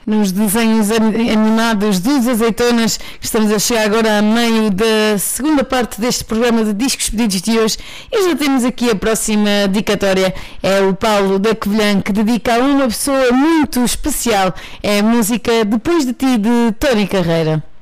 nos desenhos animados dos Azeitonas. Estamos a chegar agora a meio da segunda parte deste programa de Discos Pedidos de hoje e já temos aqui a próxima dedicatória. É o Paulo da Covilhã, que dedica a uma pessoa muito especial. É a música Depois de Ti, de Tony Carreira.